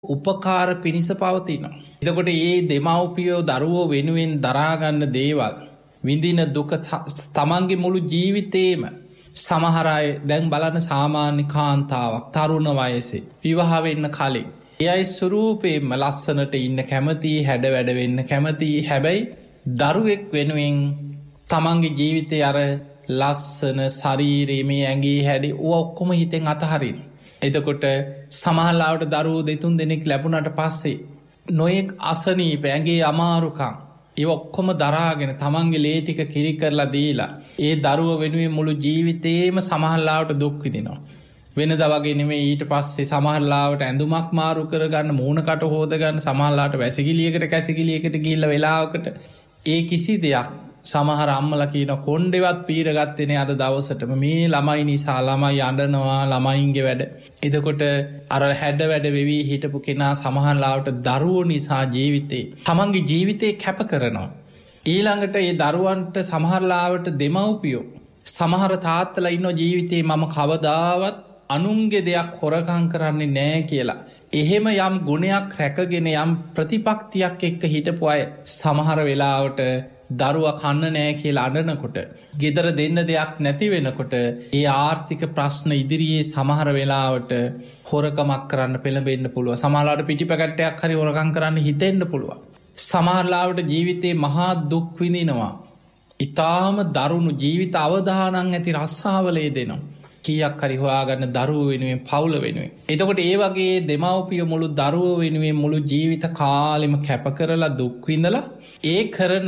උපකාර පිණිස පවතිනවා. එතකොට ඒ දෙමව්පියෝ දරුවෝ වෙනුවෙන් දරාගන්න දේවල් විඳින දුක තමන්ගේ මුළු ජීවිතේම සමහර අය දැන් බලන සාමාන්‍ය කාන්තාවක් තරුණ වයසේ විවාහ වෙන්න කලින් ඒ අය ස්වරූපයෙන්ම ලස්සනට ඉන්න කැමති හැඩ වැඩ වෙන්න කැමති හැබැයි දරුවෙක් වෙනුවෙන් තමන්ගේ ජීවිතේ අර ලස්සන ශරීරයේ මේ ඇඟේ හැඩි ඔක්කොම හිතෙන් අතහරින. එතකොට සමහරලාවට දරුවෝ දෙතුන් දෙනෙක් ලැබුණට පස්සේ නොයෙක් අසනීප ඇඟේ අමාරුකම් ඒ ඔක්කොම දරාගෙන තමන්ගේ ලේ ටික කිරි කරලා දීලා ඒ දරුව වෙනුවෙන් මුළු ජීවිතේම සමහරලාවට දුක් විඳිනවා. වෙනද වගේ නෙමෙයි ඊට පස්සේ සමහරලාවට ඇඳුමක් මාරු කරගන්න මූණකට හොදගන්න සමහරලාට වැසිකිළියකට කැසිකිළියකට ගිහිල්ලා වෙලාවකට ඒ කිසි දෙයක් සමහර අම්මලා කියන කොණ්ඩෙවත් පීරගත්තේ නෑ අද දවසටම මේ ළමයි නිසා ළමයි අඬනවා ළමයින්ගේ වැඩ. එතකොට අර හැඩ වැඩ වෙවි හිටපු කෙනා සමහරලාවට දරුවෝ නිසා ජීවිතේ තමන්ගේ ජීවිතේ කැප කරනවා. ඊළඟට ඒ දරුවන්ට සමහරලාවට දෙමව්පියෝ සමහර තාත්තලා ඉන්න ජීවිතේ මම කවදාවත් අනුන්ගේ දෙයක් හොරකම් කරන්නේ නෑ කියලා. එහෙම යම් ගුණයක් රැකගෙන යම් ප්‍රතිපක්තියක් එක්ක හිටපු අය සමහර වෙලාවට දරුවා කන්න නෑ කියලා අඬනකොට ගෙදර දෙන්න දෙයක් නැති වෙනකොට ඒ ආර්ථික ප්‍රශ්න ඉදිරියේ සමහර වෙලාවට හොරකමක් කරන්න පෙළඹෙන්න පුළුවන්. සමහරලාට පිටිපැකට්ටයක් හරි හොරකම් කරන්න හිතෙන්න පුළුවන්. සමහරලාවට ජීවිතේ මහා දුක් විඳිනවා. ඊටාම දරුණු ජීවිත අවදානං ඇති රස්සාවලේ දෙනවා. කීයක් හරි හොයාගන්න දරුවෝ වෙනුවෙන් පවුල වෙනුවෙන්. එතකොට ඒ වගේ දෙමව්පිය මුළු දරුවෝ වෙනුවෙන් මුළු ජීවිත කාලෙම කැප කරලා දුක් විඳලා ඒ කරන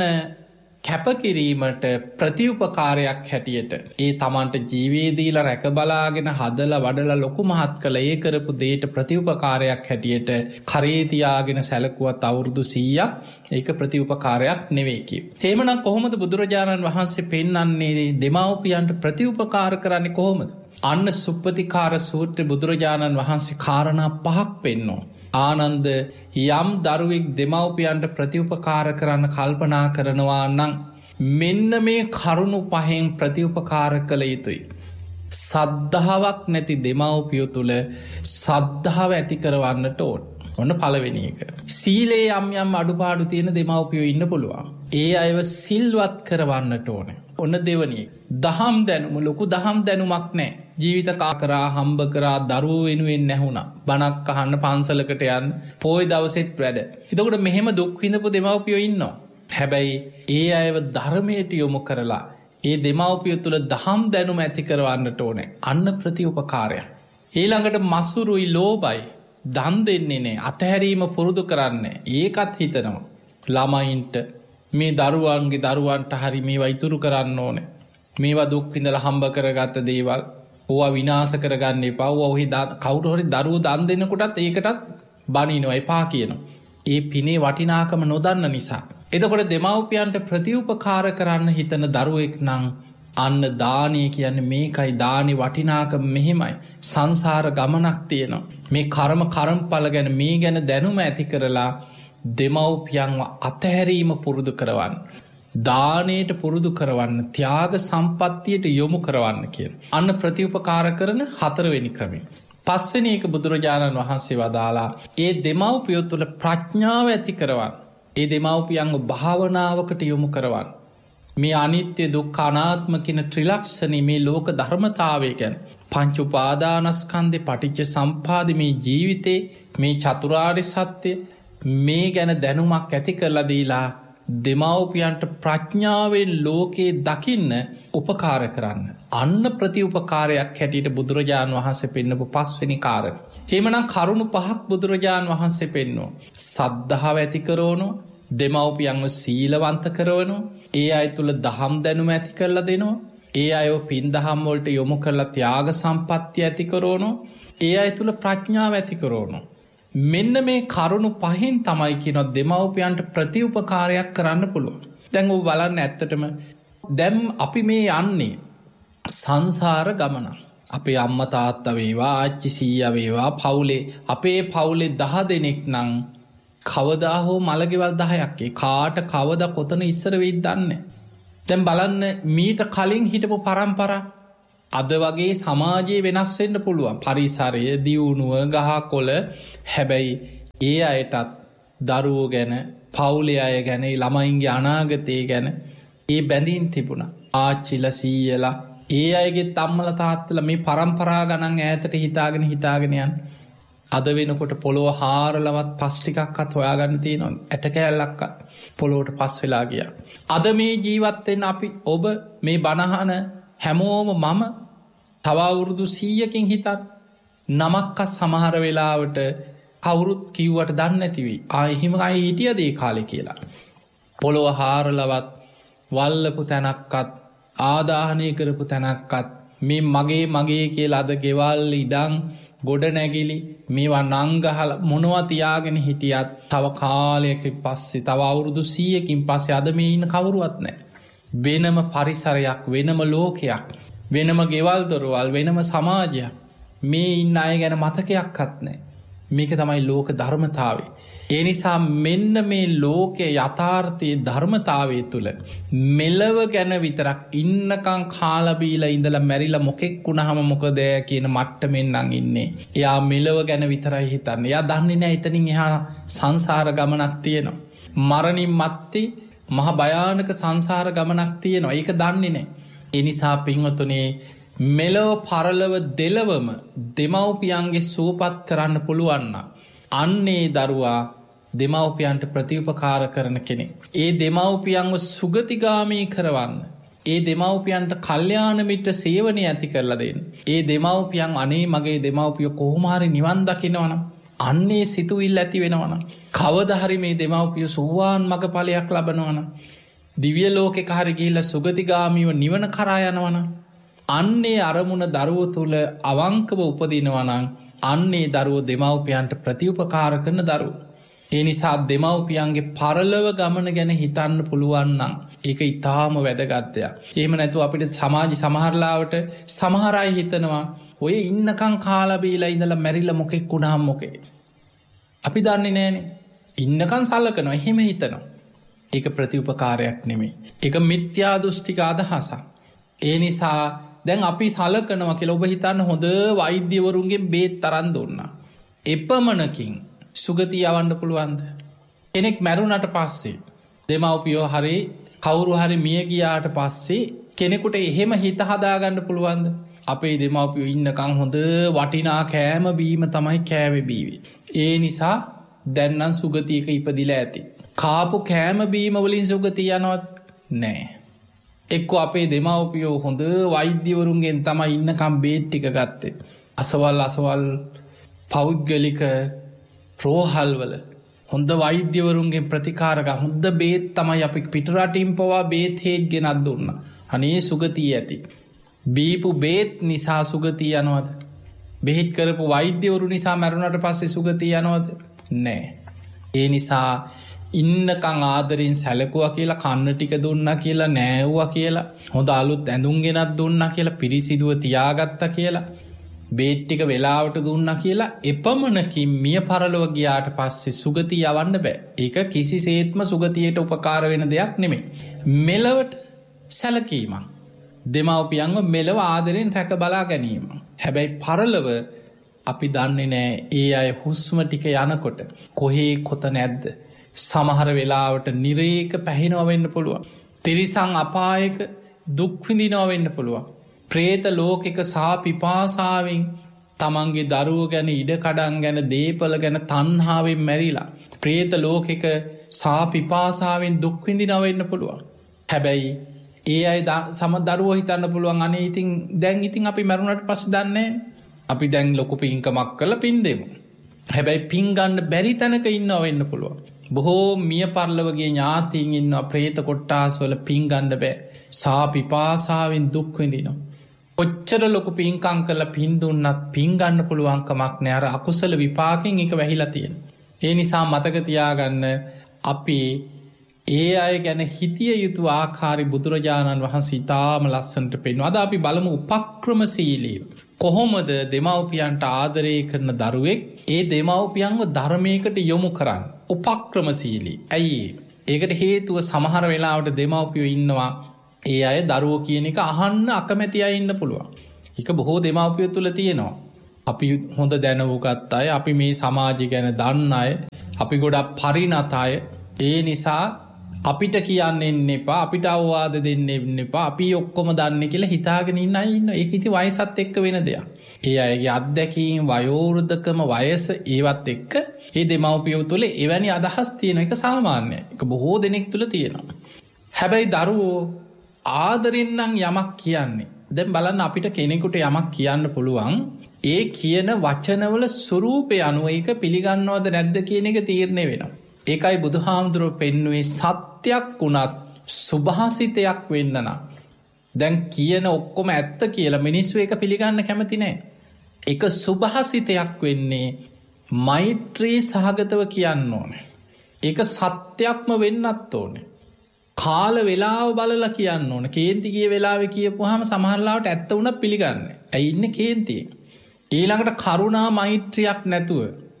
කැපකිරීමට ප්‍රතිඋපකාරයක් හැටියට ඒ තමන්ට ජීවේදීලා රැක බලාගෙන හදලා වඩලා ලොකු මහත් කළ ඒ කරපු දේට ප්‍රතිඋපකාරයක් හැටියට කරේතියාගෙන සැලකුවත් අවුරුදු 100ක් ඒක ප්‍රතිඋපකාරයක් නෙවෙයි කිය. එහෙමනම් කොහොමද බුදුරජාණන් වහන්සේ පෙන්වන්නේ දෙමව්පියන්ට ප්‍රතිඋපකාර කරන්නේ කොහොමද? අන්න සුප්පතිකාර සූත්‍රයේ බුදුරජාණන් වහන්සේ කාරණා 5ක් පෙන්වනවා. ආනන්ද යම් දරුවෙක් දෙමව්පියන්ට ප්‍රතිඋපකාර කරන්න කල්පනා කරනවා නම් මෙන්න මේ කරුණු 5න් ප්‍රතිඋපකාර කළ යුතුයි. සද්ධාාවක් නැති දෙමව්පියෝ තුළ සද්ධාව ඇති කරවන්නට ඕන. ඔන්න පළවෙනි එක. සීලේ යම් යම් අඩුපාඩු තියෙන දෙමව්පියෝ ඉන්න පුළුවන්. ඒ අයව සිල්වත් කරවන්නට ඕන. ඔන්න දෙවනි එක. දහම් දැනුම ලොකු දහම් දැනුමක් නැහැ. ජීවිත කරා හම්බ කරා දරුවෝ වෙනුවෙන් නැහුණා. බණක් අහන්න පන්සලකට යන්න පොයි දවසෙත් වැඩ. එතකොට මෙහෙම දුක් විඳපු දෙමව්පියෝ ඉන්නවා. හැබැයි ඒ අයව ධර්මයට යොමු කරලා ඒ දෙමව්පියෝ තුළ දහම් දැනුම ඇති කරවන්නට ඕනේ. අන්න ප්‍රතිඋපකාරයක්. ඊළඟට මසුරුයි ලෝභයි දන් දෙන්නේ නැහැ. අතහැරීම පුරුදු කරන්නේ. ඒකත් හිතනවා. ළමයින්ට මේ දරුවන්ට හරි මේවා ඉතුරු කරන්න ඕනේ. මේවා දුක් විඳලා හම්බ කරගත්ත දේවල් ඕවා විනාශ කරගන්න එපා. ඔහි කවුරු හරි දරුවෝ දන් දෙනකොටත් ඒකටත් බනිනවා එපා කියනවා. ඒ පිනේ වටිනාකම නොදන්න නිසා. එතකොට දෙමව්පියන්ට ප්‍රතිඋපකාර කරන්න හිතන දරුවෙක් නම් අන්න දානය කියන්නේ මේකයි දානේ වටිනාකම මෙහෙමයි. සංසාර ගමනක් තියෙනවා. මේ කර්මඵල ගැන මේ ගැන දැනුම ඇති කරලා දෙමව්පියන්ව අතහැරීම පුරුදු කරවන්න. දානයට පුරුදු කරවන්න ත්‍යාග සම්පත්තියට යොමු කරවන්න කියන. අන්න ප්‍රතිඋපකාර කරන 4වෙනි ක්‍රමය. 5වෙනි එක බුදුරජාණන් වහන්සේ වදාලා ඒ දෙමව්පියෝ තුළ ප්‍රඥාව ඇති කරවන්න. ඒ දෙමව්පියන්ව භාවනාවකට යොමු කරවන්න. මේ අනිත්‍ය දුක්ඛ අනාත්ම කියන ත්‍රිලක්ෂණي මේ ලෝක ධර්මතාවය ගැන පංච උපාදානස්කන්ධේ පටිච්ච සම්පදාය මේ ජීවිතේ මේ චතුරාර්ය සත්‍ය මේ ගැන දැනුමක් ඇති කරලා දීලා දෙමව්පියන්ට ප්‍රඥාවෙන් ලෝකේ දකින්න උපකාර කරන්න. අන්න ප්‍රතිඋපකාරයක් හැටියට බුදුරජාණන් වහන්සේ පෙන්නපු 5වෙනි කාරණය. එහෙමනම් කරුණු 5ක් බුදුරජාණන් වහන්සේ පෙන්වනවා. සද්ධාව ඇති කරවනවා, දෙමව්පියන්ව සීලවන්ත කරවනවා, ඒ අය තුල දහම් දැනුම ඇති කරලා දෙනවා, ඒ අයව පින් දහම් වලට යොමු කරලා ත්‍යාග සම්පත්තිය ඇති කරවනවා, ඒ අය තුල ප්‍රඥාව ඇති කරවනවා. මෙන්න මේ කරුණු 5න් තමයි කියනවා දෙමව්පියන්ට ප්‍රතිඋපකාරයක් කරන්න පුළුවන්. දැන් ඔබ බලන්න ඇත්තටම දැන් අපි මේ යන්නේ සංසාර ගමන. අපේ අම්මා තාත්තා වේවා ආච්චි සීයා වේවා පවුලේ අපේ පවුලේ 10 දෙනෙක් නම් කවදා හෝ මලගෙවල් 10ක් ඒ කාට කවදා කොතන ඉස්සර වෙයිද දන්නේ. දැන් බලන්න මීට කලින් හිටපු පරම්පරා අද වගේ සමාජයේ වෙනස් වෙන්න පුළුවන්. පරිසරය, දියුණුව, ගහකොළ හැබැයි ඒ අයටත් දරුවෝ ගැන පවුලේ අය ගැන ළමයින්ගේ අනාගතය ගැන ඒ බැඳීම් තිබුණ ආච්චිල සීයලා ඒ අයගේ තම්මල තාත්තල මේ පරම්පරා ගණන් ඈතට හිතාගෙනයන් අද වෙනකොට පොළොව හාරලවත් පස්්ටිකක්ත් හොයාගන්න තියෙනවා ඇට කෑල්ලක්ක පොළොවට පස් වෙලා ගිය. අද මේ ජීවත්තෙන් අපි ඔබ මේ බණහන හැමෝම මම තවවුරුදු 100කින් හිතත් නමක්ක සමහර වෙලාවට කවුරුත් කිව්වට දන්න ඇතිවී ආහිම අයි හිටියදේ කාලෙ කියලා. පොළොව හාරලවත් වල්ලපු තැනක්කත් ආදාහනය කරපු තැනක්කත් මේ මගේ කියලා අද ගෙවල් ඉඩං ගොඩ නැගිලි මේවා නංගහල මොනවතියාගෙන හිටියත් තව කාලයක පස්සේ තව අවුරුදු 100කින් පස්සේ අද මේ ඉන්න කවුරුවත් නෑ. වෙනම පරිසරයක් වෙනම ලෝකයක් වෙනම ගෙවල් දොරවල් වෙනම සමාජයක් මේ ඉන්න අය ගැන මතකයක්වත් නෑ. මේක තමයි ලෝක ධර්මතාවේ. ඒ නිසා මෙන්න මේ ලෝකය යථාර්ථයේ ධර්මතාවය තුළ මෙලව ගැන විතරක් ඉන්නකං කාලබීල ඉඳල මැරිල මොකෙක් වුණහම මොකදෑ කියන මට්ටමෙන්න්නන් ඉන්නේ. එයා මෙලව ගැන විතරයි හිතන්න. එයා දන්නේ නෑ එතනින් එහා සංසාර ගමනක් තියෙනවා. මරණින් මත්ති මහ භයානක සංසාර ගමනක් තියෙනවා. ඒක දන්නේ නෑ. එනිසා පින්වතුනේ මෙලව පරලව දෙලවම දෙමව්පියන්ගේ සූපත් කරන්න පුළුවන්න. අන්නේ දරුවා දෙමව්පියන්ට ප්‍රතිඋපකාර කරන කෙනෙක්. ඒ දෙමව්පියන්ව සුගතිගාමී කරවන්න. ඒ දෙමව්පියන්ට කල්්‍යානමිට සේවනය ඇති කරලදෙන්. ඒ දෙමව්පියන් අනේ මගේ දෙමව්පිය කොහොමහරි නිවන් දකිනවනම්. අන්නේ සිතුවිල් ඇති වෙනවන. කවදහරි මේ දෙමව්පිය සුවාන් මග පලයක් ලබනවන. දිවිය ලෝකෙ හරි ගිල්ල සුගතිගාමීව නිවන කරායනවන. අන්නේ අරමුණ දරුව තුළ අවංකව උපදිනවනං අන්නේ දරුව දෙමව්පියන්ට ප්‍රතිඋපකාර කරන දරු. ඒ නිසා දෙමව්පියන්ගේ පරලව ගමන ගැන හිතන්න පුළුවන්නම් ඒක ඉතාම වැදගත්තයක්. එහෙම නැතු අපිට සමාජි සමහරලාවට සමහරයි හිතනවා ඔය ඉන්නකං කාලබීලා ඉඳලා මැරිල මොකෙක් වුණහම් මොකේ. අපි දන්නේ නෑනේ ඉන්නකන් සල්ලකනවා එහෙම හිතනවා. ඒක ප්‍රතිඋපකාරයක් නෙමේ. එක මිත්‍යා දෘෂ්ටික අදහසක්. ඒ නිසා දැන් අපි සලකනවා කියලා ඔබ හිතන්න හොඳ වෛද්‍යවරුන්ගේ බේත් තරන් දුන්න. එපමණකින් සුගති යවන්න පුළුවන්ද. කෙනෙක් මැරුණට පස්සේ දෙමව්පියෝ හරි කවුරු හරි මිය ගියාට පස්සේ කෙනෙකුට එහෙම හිත හදාගන්න පුළුවන්ද. අපේ දෙමව්පියෝ ඉන්නකං හොඳ වටිනා කෑම බීම තමයි කෑවෙබීවි. ඒ නිසා දැන්නන් සුගතියක ඉපදිල ඇති. කාපු කෑම බීමවලින් සුගති යනවත් නෑ. එක්කො අපේ දෙමව්පියෝ හොඳ වෛද්‍යවරුන්ගෙන් තමයි ඉන්නකම් බේට්ටික ගත්තේ. අසවල් පෞද්ගලික ප්‍රෝහල්වල හොඳ වෛද්‍යවරුන්ගේ ප්‍රතිකාරක හොඳ බේත් තමයි අපි පිටරටින් පවා බේත් හේට් ගෙනත් දුන්න. අනේ සුගතිය ඇති. බීපු බේත් නිසා සුගතිය යනවද. බෙහිත් කරපු වෛද්‍යවරු නිසා මැරුණට පස්සේ සුගතිය යනවද නෑ. ඒ නිසා ඉන්නකං ආදරින් සැලකුව කියලා කන්න ටික දුන්න කියලා නෑව්වා කියලා හොඳ අලුත් ඇඳුම් ගෙනත් දුන්න කියලා පිරිසිදුව තියාගත්ත කියලා බේට්ටික වෙලාවට දුන්න කියලා එපමණකින් මිය පරලොව ගියාට පස්සේ සුගති යවන්න බෑ. ඒක කිසි සේත්ම සුගතියට උපකාර වෙන දෙයක් නෙමේ. මෙලවට සැලකීමක්. දෙමව්පියන්ව මෙලව ආදරෙන් රැක බලා ගැනීම. හැබැයි පරලව අපි දන්නේ නෑ ඒ අය හුස්ම ටික යනකොට කොහේ කොත නැද්ද. සමහර වෙලාවට නිරේක පැහිනවවෙන්න පුළුවන්. තිරිසං අපායක දුක්විඳිනවවෙන්න පුළුවන්. ප්‍රේත ලෝකෙක සාපිපාසාවෙන් තමන්ගේ දරුව ගැන ඉඩකඩන් ගැන දේපල ගැන තන්හාාවෙන් මැරිලා. ප්‍රේත ලෝකෙක සාපිපාසාවෙන් දුක්විඳිනවවෙන්න පුළුවන්. හැබැයි ඒ අයි සම දරුව හිතන්න පුළුවන් අනේ ඉතින් දැන් ඉතින් අපි මැරුණට පස් දන්නේ අපි දැන් ලොකු පින්කමක් කල පින් දෙමු. හැබැයි පින්ගන්න බැරි තැනක ඉන්න වෙන්න පුළුවන්. බොහෝ මිය පරලවගේ ඥාතිීන් ඉන්න ප්‍රේත කොට්ටාස් වල පින්ගණ්ඩ බෑ සාපිපාසාවෙන් දුක්විඳිනවා. ඔච්චර ලොකු පින්කං කල පින්දුන්නත් පින්ගන්න පුළුවන්කමක් නෑර අකුසල විපාකින් එක වැහිලා තියෙන. ඒ නිසා මතකතියාගන්න අපි ඒ අය ගැන හිතිය යුතු ආකාරි බුදුරජාණන් වහන්සේ ඉතාම ලස්සන්ට පෙන්වා. අද අපි බලමු උපක්‍රමශීලීව. කොහොමද දෙමව්පියන්ට ආදරය කරන දරුවෙක් ඒ දෙමව්පියන්ව ධර්මයකට යොමු කරන්න. උපක්‍රමශීලී. ඇයි ඒකට හේතුව සමහර වෙලාවට දෙමව්පියෝ ඉන්නවා ඒ අය දරුවෝ කියන එක අහන්න අකමැති අය ඉන්න පුළුවන්. එක බොහෝ දෙමව්පියෝ තුළ තියෙනවා. අපි හොඳ දැනවූගත් අය, අපි මේ සමාජය ගැන දන්න අය, අපි ගොඩක් පරිණත අය. ඒ නිසා අපිට කියන්න එන්න එපා, අපිට අවවාද දෙන්න එන්න එපා, අපි ඔක්කොම දන්න කියලා හිතාගෙන ඉන්න අය ඉන්න. ඒක ඉතින් වයසත් එක්ක වෙන දෙයක්. ඒ අයගේ අත්දැකීම්, වයෝවෘද්ධකම, වයස ඒවත් එක්ක ඒ දෙමව්පියෝ තුළ එවැනි අදහස් තියෙන එක සාමාන්‍යයි. ඒක බොහෝ දෙනෙක් තුළ තියෙනවා. හැබැයි දරුවෝ ආදරෙන් නම් යමක් කියන්නේ. දැන් බලන්න අපිට කෙනෙකුට යමක් කියන්න පුළුවන්. ඒ කියන වචනවල ස්වරූපය අනුව ඒක පිළිගන්නවද නැද්ද කියන එක තීරණය වෙනවා. ඒකයි බුදුහාමුදුරුවෝ පෙන්වුවේ සත්‍යයක් වුණත් සුභාසිතයක් වෙන්න නම්. දැන් කියන ඔක්කොම ඇත්ත කියලා මිනිස්සු ඒක පිළිගන්න කැමති නැහැ. ඒක සුභාසිතයක් වෙන්නේ මෛත්‍රී සහගතව කියන්න ඕනේ. ඒක සත්‍යයක්ම වෙන්නත් ඕනේ. කාල වෙලාව බලලා කියන්න ඕනේ. කේන්ති ගිය වෙලාවේ කියපුවාම සමහරලාවට ඇත්ත වුණත් පිළිගන්නේ. ඇයි ඉන්නේ කේන්තියේ? ඊළඟට කරුණා මෛත්‍රියක් නැතුව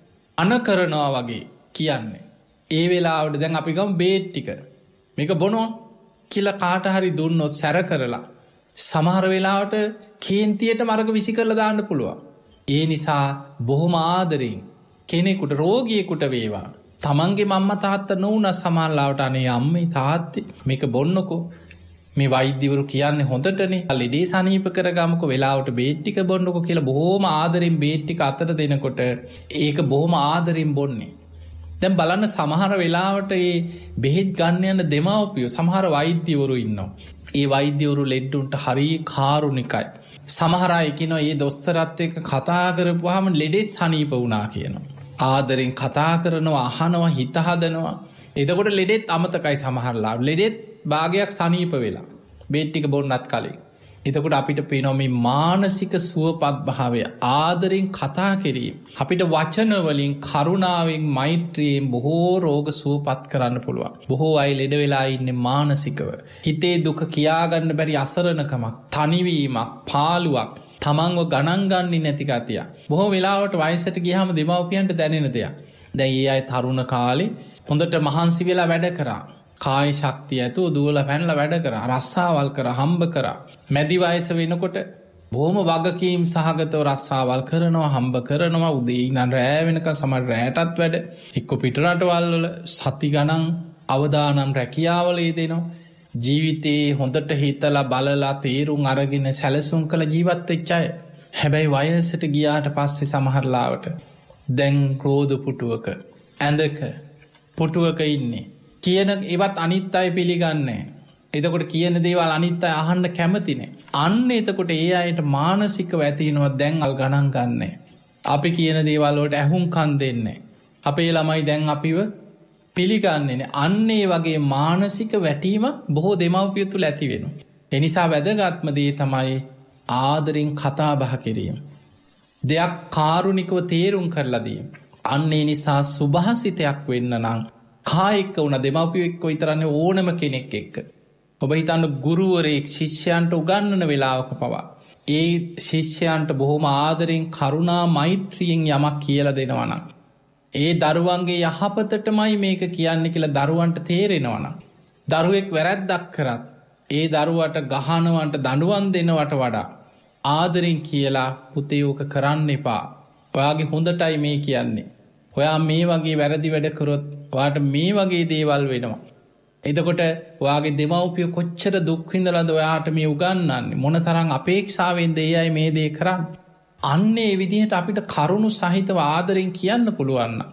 අනකරනවා වගේ කියන්නේ. ඒ වෙලාවට දැන් අපි ගමු බේත් ටික. මේක බොනවා කියලා කාට හරි දුන්නොත් සැර කරලා සමහර වෙලාවට කේන්තියට මර්ග විසි කරලා දාන්න පුළුවන්. ඒ නිසා බොහොම ආදරෙන් කෙනෙකුට, රෝගියෙකුට වේවා, තමන්ගේ මම්මා තාත්තා නොවුන සමහරලාවට අනේ අම්මේ තාත්තේ මේක බොන්නකෝ, මේ වෛද්‍යවරු කියන්නේ හොඳටනේ, ලෙඩේ සනීප කරගමුකෝ, වෙලාවට බේත් ටික බොන්නකෝ කියලා බොහොම ආදරෙන් බේත් ටික අතට දෙනකොට ඒක බොහොම ආදරෙන් බොන්නේ. දැන් බලන්න සමහර වෙලාවට මේ බෙහෙත් ගන්න යන දෙමව්පියෝ, සමහර වෛද්‍යවරු ඉන්නවා. ඒ වෛද්‍යවරු ලෙඩුන්ට හරි කාරුණිකයි. සමහර අය කියනවා මේ දොස්තරත් එක්ක කතා කරපුවාම ලෙඩේ සනීප වුණා කියනවා. ආදරෙන් කතා කරනවා, අහනවා, හිත හදනවා. එතකොට ලෙඩෙත් අමතකයි සමහරලා. ලෙඩෙත් භාගයක් සනීප වෙලා බේත් ටික බොන්නත් කලින්. එතකොට අපිට පේනවා මේ මානසික සුවපත් භාවය ආදරෙන් කතා කිරීම අපිට වචන වලින්, කරුණාවෙන්, මෛත්‍රියෙන් බොහෝ රෝග සුවපත් කරන්න පුළුවන්. බොහෝ අය ලෙඩ වෙලා ඉන්නේ මානසිකව. හිතේ දුක කියාගන්න බැරි අසරණකමක්, තනිවීමක්, පාළුවක්, තමන්ව ගණන් ගන්නේ නැති ගතිය. බොහෝ වෙලාවට වයසට ගියාම දෙමව්පියන්ට දැනෙන දෙයක්. දැන් ඒ අය තරුණ කාලේ හොඳට මහන්සි වෙලා වැඩ කරා. කාය ශක්තිය ඇතුව දුවලා පැනලා වැඩ කරා, රස්සාවල් කරා, හම්බ කරා. මැදි වයස වෙනකොට බොහොම වගකීම් සහගතව රස්සාවල් කරනවා, හම්බ කරනවා. උදේ ඉඳන් රෑ වෙනකන් සමහර රැටත් වැඩ. එක්ක පිටරටවල් වල සති ගණන් අවදානම් රැකියාවල යෙදෙනවා. ජීවිතේ හොඳට හිතලා බලලා තීරුම් අරගෙන සැලසුම් කළ ජීවත් වෙච්ච අය. හැබැයි වයසට ගියාට පස්සේ සමහරලාවට දැන් ක්‍රෝධ පුටුවක, ඇඳක පුටුවක ඉන්නේ. කියන ඒවත් අනිත් අය පිළිගන්නේ. එතකොට කියන දේවල් අනිත් අය අහන්න කැමති නැහැ. අන්න එතකොට ඒ අයට මානසිකව ඇති වෙනවා දැන් අල් ගණන් ගන්නෑ. අපි කියන දේවල් වලට ඇහුම්කන් දෙන්නේ. අපේ ළමයි දැන් අපිව පිළිගන්නේ නැහැ. අන්න ඒ වගේ මානසික වැටීම බොහෝ දෙමව්පියෝ තුල ඇති වෙනවා. ඒ නිසා වැදගත්ම දේ තමයි ආදරෙන් කතා බහ කිරීම. දෙයක් කාරුණිකව තේරුම් කරලා දීම. අන්න ඒ නිසා සුභාසිතයක් වෙන්න නම් කායෙක්ක වුණ දෙමව්පියෝ එක්ක විතරන්නේ ඕනම කෙනෙක් එක්ක. ඔබ හිතන්න ගුරුවරයෙක් ශිෂ්‍යයන්ට උගන්වන වෙලාවක පවා ඒ ශිෂ්‍යයන්ට බොහොම ආදරෙන්, කරුණා මෛත්‍රියෙන් යමක් කියලා දෙනවා නම්, ඒ දරුවන්ගේ යහපතටමයි මේක කියන්නේ කියලා දරුවන්ට තේරෙනවා නම්, දරුවෙක් වැරැද්දක් කරත් ඒ දරුවට ගහනවන්ට දඬුවම් දෙනවට වඩා ආදරෙන් කියලා පුතේ ඕක කරන්න එපා, ඔයාගේ හොඳටයි මේ කියන්නේ, ඔයා මේ වගේ වැරදි වැඩ කරොත් ඔයාට මේ වගේ දේවල් වෙනවා. එතකොට ඔයාගේ දෙමව්පියෝ කොච්චර දුක් විඳලාද ඔයාට මේ උගන්වන්නේ, මොන තරම් අපේක්ෂාවෙන්ද ඒ අය මේ දේ කරන්නේ. අන්න ඒ විදිහට අපිට කරුණු සහිතව ආදරෙන් කියන්න පුළුවන් නම්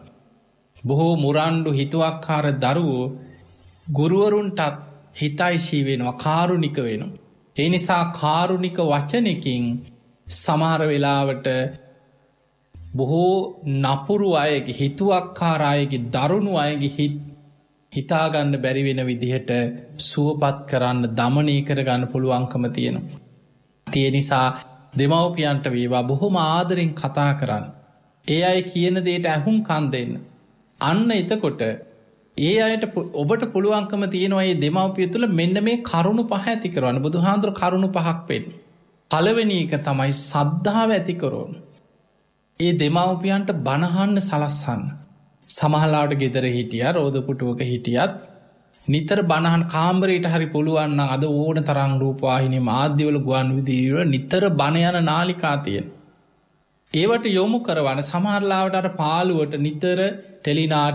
බොහෝ මුරණ්ඩු හිතුවක්කාර දරුවෝ ගුරුවරුන්ටත් හිතයිශී වෙනවා, කාරුණික වෙනවා. ඒ නිසා කාරුණික වචනකින් සමහර වෙලාවට බොහෝ නපුරු අයගේ, හිතුවක්කාර අයගේ, දරුණු අයගේ හිතාගන්න බැරි වෙන විදිහට සුවපත් කරන්න, දමනය කරගන්න පුළුවන්කම තියෙනවා. ඒ නිසා දෙමව්පියන්ට වේවා බොහොම ආදරෙන් කතා කරන්න. ඒ අය කියන දේට ඇහුම්කන් දෙන්න. අන්න එතකොට ඒ අයට ඔබට පුළුවන්කම තියෙනවා මේ දෙමව්පිය තුළ මෙන්න මේ කරුණු පහ ඇති කරවන්න. බුදුහාඳුර කරුණු පහක් වෙන්නේ. පළවෙනි එක තමයි සද්ධාව ඇති කරවන්න. ඒ දෙමව්පියන්ට බණහන්න සලස්සන්න. සමහරලාට ගෙදර හිටියා, රෝද පුටුවක හිටියත් නිතර බණහන් කාමරයට හරි පුළුවන් නම් අද ඕන තරම් රූපවාහිනී මාධ්‍යවල, ගුවන් විදුලිවල නිතර බණ යන නාලිකා තියෙන. ඒවට යොමු කරවන සමහරලාවට අර පාලුවට නිතර ටෙලිනාට